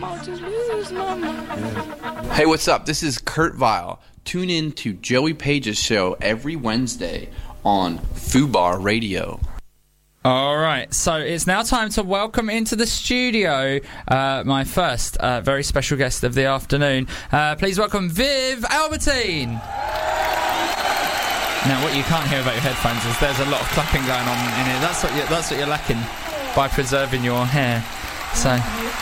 I'll just lose my mind. Hey, what's up? This is Kurt Vile. Tune in to Joey Page's show every Wednesday on Fubar Radio. All right, so it's now time to welcome into the studio my first very special guest of the afternoon. Please welcome Viv Albertine. Now, what you can't hear about your headphones is there's a lot of clapping going on in here. That's what you're lacking by preserving your hair. So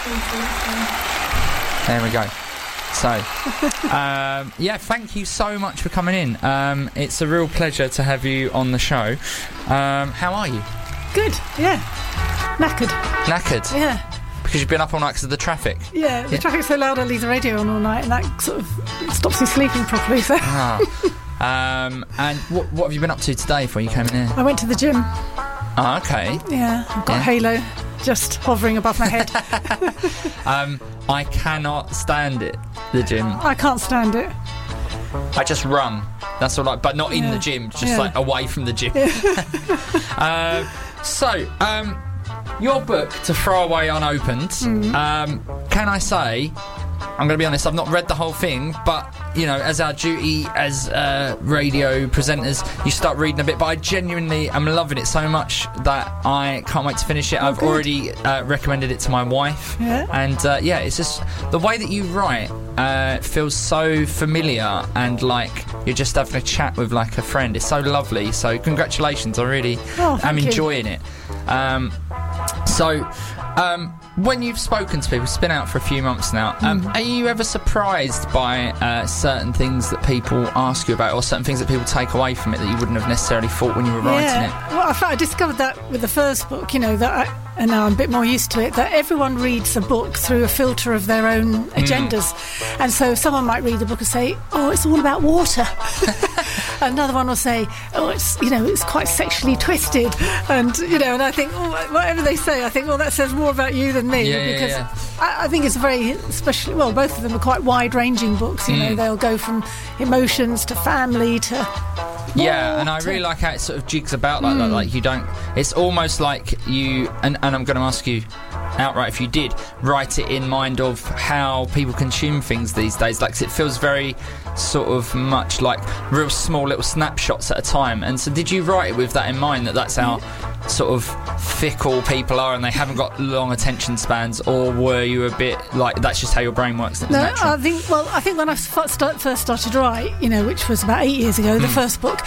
there we go. So, yeah, thank you so much for coming in. It's a real pleasure to have you on the show. How are you? Good, yeah. Knackered. Knackered? Yeah. Because you've been up all night because of the traffic? Yeah, the traffic's so loud I leave the radio on all night, and that sort of stops me sleeping properly. So. And what have you been up to today before you came in here? I went to the gym. Oh, okay. Yeah, I've got a halo just hovering above my head. I cannot stand it, the gym. I can't stand it. I just run. That's all right, but not in the gym, just like away from the gym. So, your book, To Throw Away Unopened, can I say, I'm going to be honest, I've not read the whole thing, but, you know, as our duty as radio presenters, you start reading a bit, but I genuinely am loving it so much that I can't wait to finish it. I've already recommended it to my wife, and it's just the way that you write feels so familiar and like you're just having a chat with like a friend. It's so lovely, so congratulations. I really am enjoying it. When you've spoken to people, it's been out for a few months now, are you ever surprised by certain things that people ask you about, or certain things that people take away from it that you wouldn't have necessarily thought when you were writing it? Well, I discovered that with the first book, you know, and now I'm a bit more used to it, that everyone reads a book through a filter of their own agendas. And so someone might read the book and say, oh, it's all about water. Another one will say, oh, it's quite sexually twisted. And, and I think, whatever they say, I think, that says more about you than me. Because I think it's a very special, both of them are quite wide-ranging books, you know, they'll go from emotions to family to... Yeah, and I really like how it sort of jigs about like that. Like, you don't... It's almost like you... And I'm going to ask you outright if you did write it in mind of how people consume things these days. Like, it feels very sort of much like real small little snapshots at a time. And so did you write it with that in mind, that that's how sort of fickle people are and they haven't got long attention spans, or were you a bit like that's just how your brain works? No, natural? I think when I first started to write, which was about 8 years ago, the first book,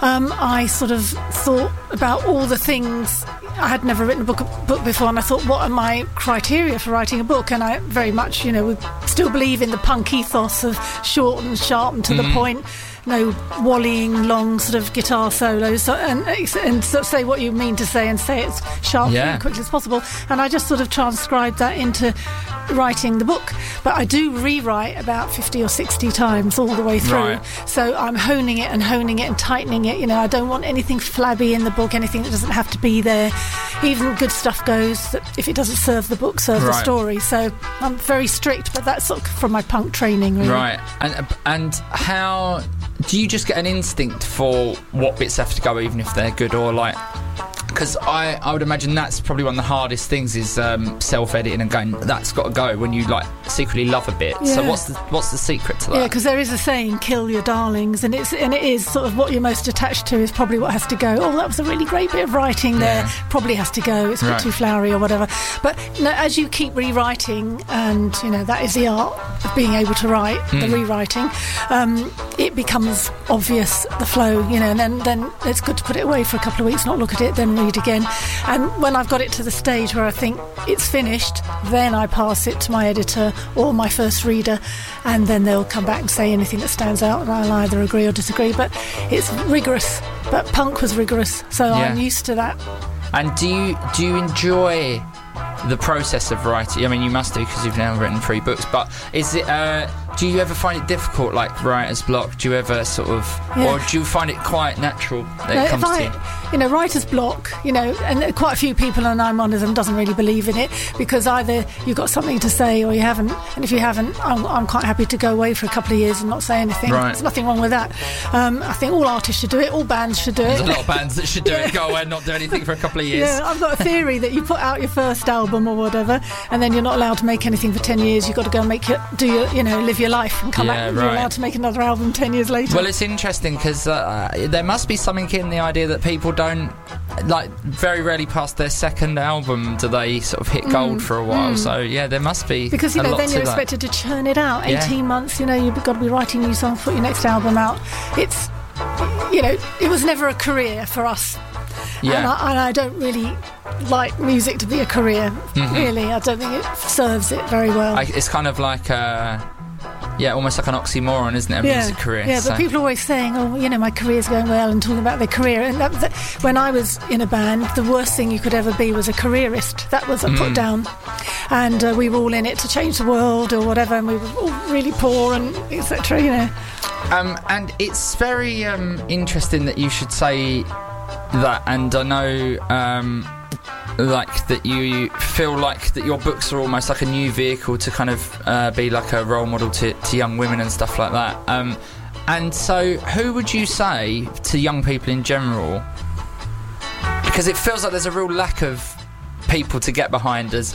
I sort of thought about all the things. I had never written a book before, and I thought, what are my criteria for writing a book? And I very much, we still believe in the punk ethos of short and sharp and to the point. No wallying long sort of guitar solos, and sort of say what you mean to say and say it sharply and quickly as possible. And I just sort of transcribed that into writing the book. But I do rewrite about 50 or 60 times all the way through. Right. So I'm honing it and tightening it. I don't want anything flabby in the book, anything that doesn't have to be there. Even good stuff goes that if it doesn't serve the book, serve the story. So I'm very strict, but that's sort of from my punk training, really. Right. And how... Do you just get an instinct for what bits have to go, even if they're good, or like... Because I would imagine that's probably one of the hardest things is self-editing and going, that's got to go when you like secretly love a bit. Yeah. So what's the secret to that? Yeah, because there is a saying, kill your darlings, and it is sort of what you're most attached to is probably what has to go. Oh, that was a really great bit of writing there. Probably has to go. It's a bit too flowery or whatever. But as you keep rewriting, and that is the art of being able to write, the rewriting, it becomes obvious, the flow, and then it's good to put it away for a couple of weeks, not look at it, then read again. And when I've got it to the stage where I think it's finished, then I pass it to my editor or my first reader, and then they'll come back and say anything that stands out, and I'll either agree or disagree. But it's rigorous. But punk was rigorous, so I'm used to that. And do you enjoy the process of writing? I mean, you must do, because you've now written 3 books, but is it do you ever find it difficult, like writer's block? Do you ever sort of or do you find it quite natural that it comes to you? Writer's block, and quite a few people, and I'm one of them, doesn't really believe in it, because either you've got something to say or you haven't, and if you haven't, I'm quite happy to go away for a couple of years and not say anything. There's nothing wrong with that. I think all artists should do it, all bands should do it. There's a lot of bands that should do it, go away and not do anything for a couple of years. Yeah, I've got a theory that you put out your first album album or whatever, and then you're not allowed to make anything for 10 years. You've got to go and live your life and come back and you're allowed to make another album 10 years later. Well, it's interesting because there must be something in the idea that people don't, like, very rarely past their second album do they sort of hit gold for a while. So yeah, there must be, because then you're expected to churn it out 18 months. You've got to be writing new songs, put your next album out. It's, it was never a career for us. And I don't really like music to be a career. Really, I don't think it serves it very well. It's kind of like almost like an oxymoron, isn't it? A music career. Yeah, but people are always saying, my career's going well, and talking about their career. And when I was in a band, the worst thing you could ever be was a careerist. That was a put down. And we were all in it to change the world or whatever, and we were all really poor and etc. And it's very interesting that you should say that, and I know like that you feel like that your books are almost like a new vehicle to kind of be like a role model to young women and stuff like that. And so who would you say to young people in general, because it feels like there's a real lack of people to get behind as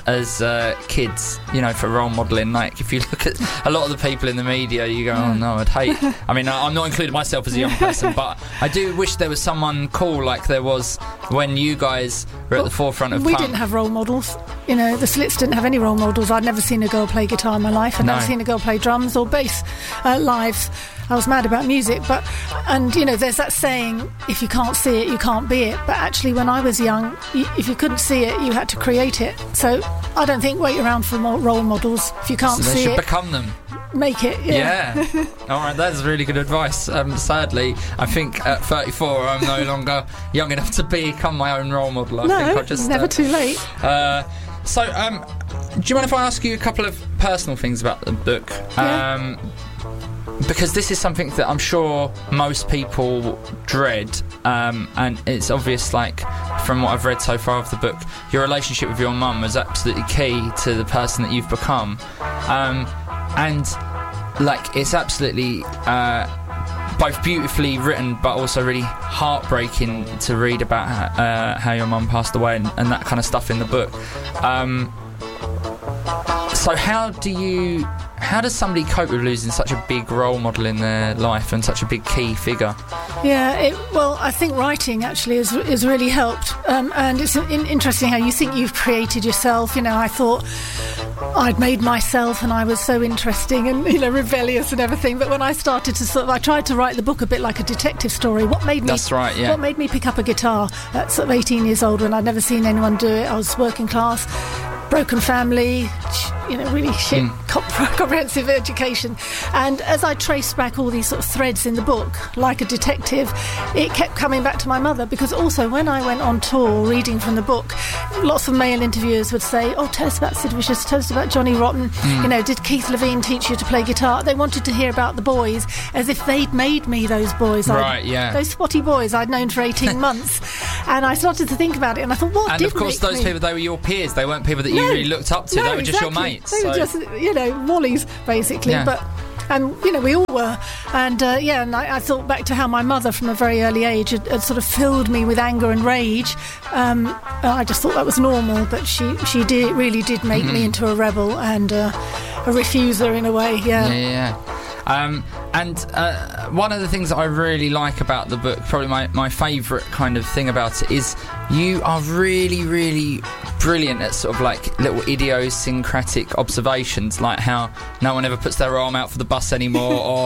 kids, for role modelling. Like, if you look at a lot of the people in the media, you go, oh no, I'd hate. I mean, I'm not including myself as a young person, but I do wish there was someone cool like there was when you guys were at the forefront of we punk. Didn't have role models. The Slits didn't have any role models. I'd never seen a girl play guitar in my life. I'd never seen a girl play drums or bass live. I was mad about music, and there's that saying, if you can't see it, you can't be it. But actually, when I was young, if you couldn't see it, you had to create it. So I don't think wait around for more role models. If you can't see it, they should become them. Make it, yeah. All right, that's really good advice. Sadly, I think at 34, I'm no longer young enough to become my own role model. I think I'll just, it's never too late. So, do you mind if I ask you a couple of personal things about the book? Yeah. Because this is something that I'm sure most people dread, and it's obvious, like, from what I've read so far of the book, your relationship with your mum was absolutely key to the person that you've become. And, like, it's absolutely both beautifully written but also really heartbreaking to read about how your mum passed away and that kind of stuff in the book. So how does somebody cope with losing such a big role model in their life and such a big key figure? Yeah, I think writing actually has really helped, and it's interesting how you think you've created yourself. I thought I'd made myself and I was so interesting and rebellious and everything, but when I started to I tried to write the book a bit like a detective story. What made me pick up a guitar at sort of 18 years old when I'd never seen anyone do it? I was working class, broken family, really shit comprehensive education, and as I traced back all these sort of threads in the book like a detective, it kept coming back to my mother, because also when I went on tour reading from the book, lots of male interviewers would say, tell us about Sid Vicious, tell us about Johnny Rotten, did Keith Levine teach you to play guitar? They wanted to hear about the boys as if they'd made me those boys. Those spotty boys I'd known for 18 months, and I started to think about it and I thought, what did make me? And of course those people, they were your peers, they weren't people that you really looked up to, they were just your mates. They were just, wallies, basically. Yeah. But, we all were. And, and I thought back to how my mother, from a very early age, had sort of filled me with anger and rage. I just thought that was normal, but she really did make me into a rebel and a refuser in a way, Yeah. And one of the things that I really like about the book, probably my favourite kind of thing about it, is you are really, really brilliant at sort of like little idiosyncratic observations, like how no one ever puts their arm out for the bus anymore, or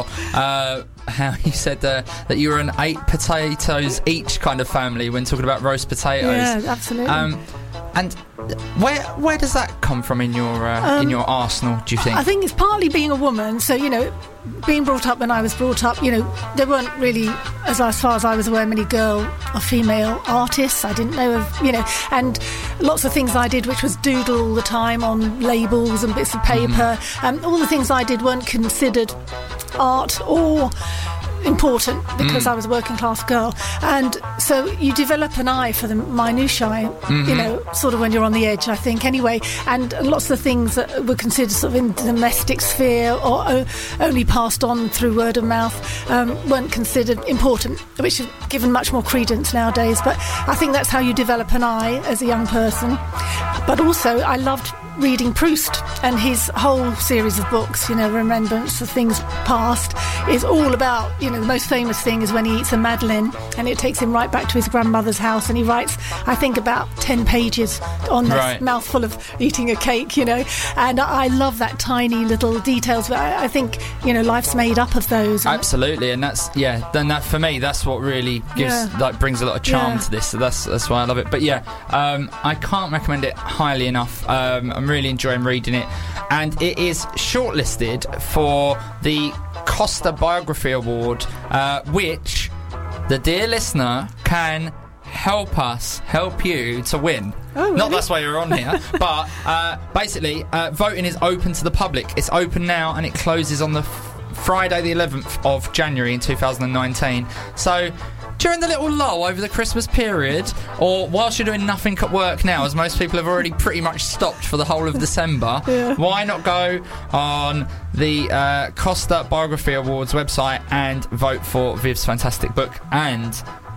how you said that you were an 8 potatoes each kind of family when talking about roast potatoes. Yeah, absolutely. And where does that come from in your arsenal, do you think? I think it's partly being a woman. So, being brought up when I was brought up, there weren't really, as far as I was aware, many girl or female artists. I didn't know of, and lots of things I did, which was doodle all the time on labels and bits of paper. All the things I did weren't considered art or important because I was a working class girl, and so you develop an eye for the minutiae, you know, sort of when you're on the edge, I think, anyway. And lots of the things that were considered sort of in the domestic sphere or only passed on through word of mouth weren't considered important, which is given much more credence nowadays. But I think that's how you develop an eye as a young person. But also, I loved reading Proust, and his whole series of books, you know, Remembrance of Things Past, is all about, you know, the most famous thing is when he eats a madeleine, and it takes him right back to his grandmother's house, and he writes, I think, about 10 pages on this mouthful of eating a cake, you know, and I love that tiny little details, but I think, you know, life's made up of those. Absolutely, and that's, then that, for me, that's what really gives, like, brings a lot of charm to this, so that's why I love it. But I can't recommend it highly enough. I'm really enjoying reading it, and it is shortlisted for the Costa Biography Award, which the dear listener can help you to win. Oh, really? Not that's why you're on here, but basically voting is open to the public. It's open now, and it closes on the Friday the 11th of January in 2019. So during the little lull over the Christmas period, or whilst you're doing nothing at work now, as most people have already pretty much stopped for the whole of December, why not go on the Costa Biography Awards website and vote for Viv's fantastic book? And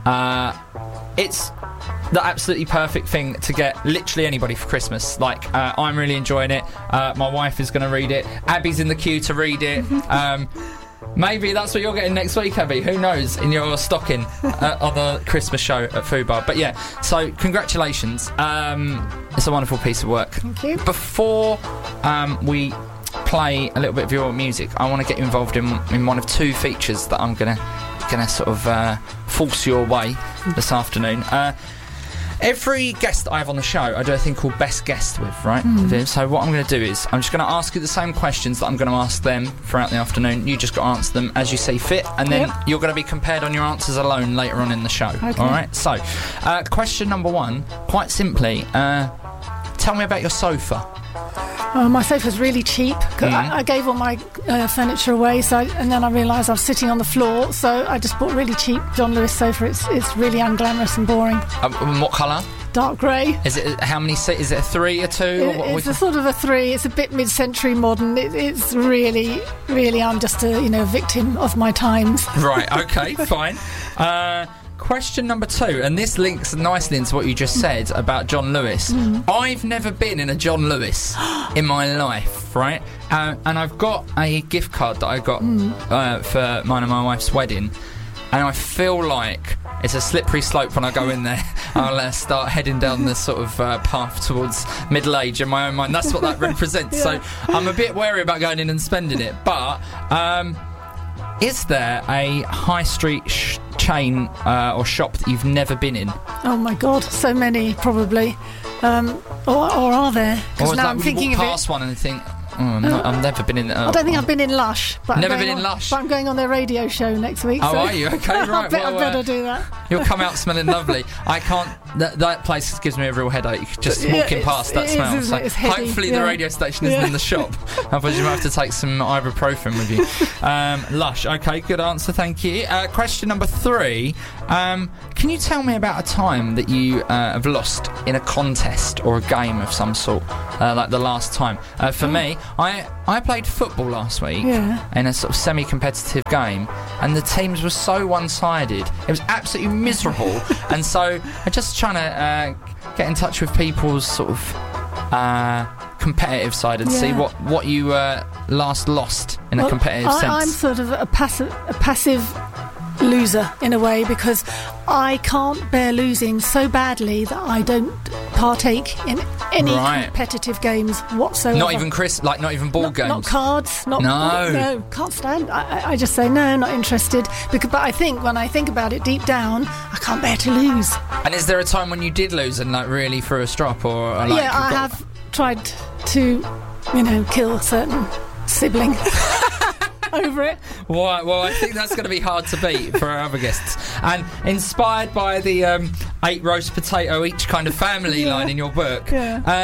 it's the absolutely perfect thing to get literally anybody for Christmas. Like, I'm really enjoying it. My wife is going to read it. Abby's in the queue to read it. Maybe that's what you're getting next week, Abby. Who knows? In your stocking on the Christmas show at Fubar. But yeah, so congratulations. It's a wonderful piece of work. Thank you. Before we play a little bit of your music, I want to get you involved in one of two features that I'm gonna sort of force your way this afternoon. Every guest that I have on the show, I do a thing called Best Guest with, right? So what I'm going to do is I'm just going to ask you the same questions that I'm going to ask them throughout the afternoon. You just got to answer them as you see fit, and then you're going to be compared on your answers alone later on in the show. Okay. All right? So, question number one, quite simply, tell me about your sofa. My sofa's really cheap. I gave all my furniture away, and then I realised I was sitting on the floor, so I just bought a really cheap John Lewis sofa. It's really unglamorous and boring. What colour? Dark grey. Is it how many seats? Is it a 3, a 2? It's a sort of a 3. It's a bit mid-century modern. It's really, really, I'm just a victim of my times. Right. Okay. Fine. Question number 2, and this links nicely into what you just said about John Lewis. I've never been in a John Lewis in my life, right? And I've got a gift card that I got for mine and my wife's wedding, and I feel like it's a slippery slope when I go in there. I'll start heading down this sort of path towards middle age in my own mind. That's what that represents. So I'm a bit wary about going in and spending it. But is there a high street chain or shop that you've never been in? Oh my God, so many probably. Or are there? Because now I'm thinking of it. Past one and think, I've never been in. I don't think I've been in Lush. But never been in Lush. But I'm going on their radio show next week. Oh, so are you? Okay, right. I better do that. You'll come out smelling lovely. I can't. That place gives me a real headache. Just walking past that smell. So hopefully the radio station isn't in the shop. Otherwise you might have to take some ibuprofen with you. Lush. Okay, good answer. Thank you. Question number 3. Can you tell me about a time that you have lost in a contest or a game of some sort, like the last time? For me, I played football last week in a sort of semi-competitive game, and the teams were so one-sided. It was absolutely miserable. And so I'm just trying to get in touch with people's sort of competitive side and see what you last lost in a competitive sense. I'm sort of a passive loser in a way, because I can't bear losing so badly that I don't partake in any competitive games whatsoever. Not even not even board games. Not cards. No, can't stand. I just say no, not interested. But I think when I think about it deep down, I can't bear to lose. And is there a time when you did lose and really threw a strop or I have tried to, kill a certain sibling. Over it. Well, I think that's going to be hard to beat for our other guests. And inspired by the 8 roast potato each kind of family line in your book,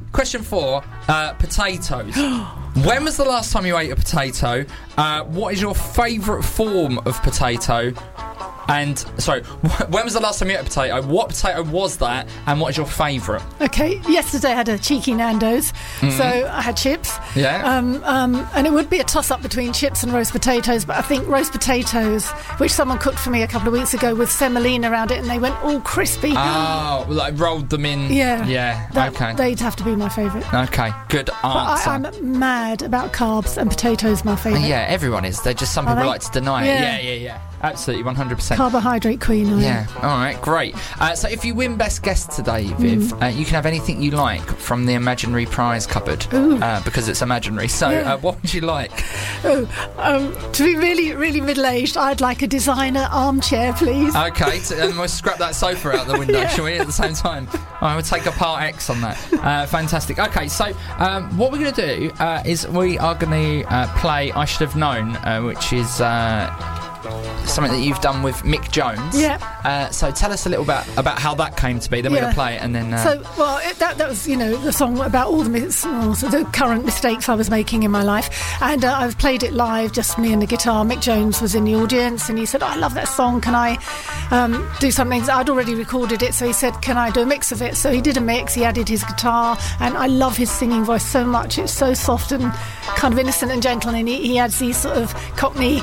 question 4, potatoes. When was the last time you ate a potato? What is your favourite form of potato? And, sorry, when was the last time you ate a potato? What potato was that? And what is your favourite? Okay, yesterday I had a cheeky Nando's, so I had chips. Yeah. And it would be a toss-up between chips and roast potatoes, but I think roast potatoes, which someone cooked for me a couple of weeks ago with semolina around it, and they went all crispy. Oh, like rolled them in. Yeah. Yeah, okay. They'd have to be my favourite. Okay, good answer. I'm mad about carbs, and potatoes my favourite. Yeah, everyone is. They're just some people like to deny it. Yeah. Absolutely, 100%. Carbohydrate queen. Alright, great. So if you win Best Guest today, Viv, you can have anything you like from the imaginary prize cupboard, because it's imaginary. So what would you like? To be really, really middle-aged, I'd like a designer armchair, please. Okay, and we'll scrap that sofa out the window, shall we, at the same time? I will take a Part X on that. Fantastic. Okay, so what we're going to do is we are going to play I Should Have Known, which is something that you've done with Mick Jones. Yeah. So tell us a little about how that came to be. Then we're going to play it, and then. That was the song about all the current mistakes I was making in my life, and I've played it live, just me and the guitar. Mick Jones was in the audience, and he said, "I love that song. Can I do something?" I'd already recorded it, so he said, "Can I do a mix of it?" So he did a mix. He added his guitar, and I love his singing voice so much. It's so soft and kind of innocent and gentle, and he adds these sort of Cockney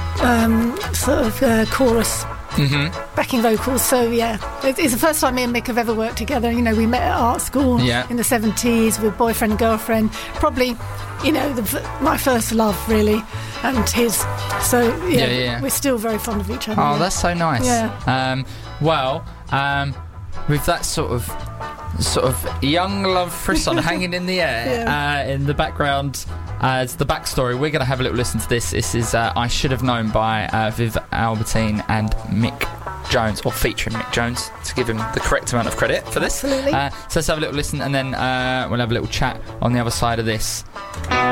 chorus backing vocals. So it's the first time me and Mick have ever worked together. We met at art school in the 70s with boyfriend and girlfriend, probably my first love really, and his. So we're still very fond of each other. Oh, that's so nice. With that sort of young love frisson hanging in the air in the background as the backstory, we're going to have a little listen to this. This is I Should Have Known by Viv Albertine and Mick Jones, or featuring Mick Jones, to give him the correct amount of credit for this. Absolutely. So let's have a little listen, and then we'll have a little chat on the other side of this.